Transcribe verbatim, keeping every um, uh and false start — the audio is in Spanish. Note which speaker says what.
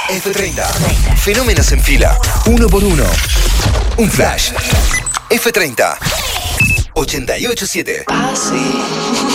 Speaker 1: F treinta. Fenómenos en fila. Uno por uno. Un flash. F treinta. ochenta y ocho siete.
Speaker 2: Así.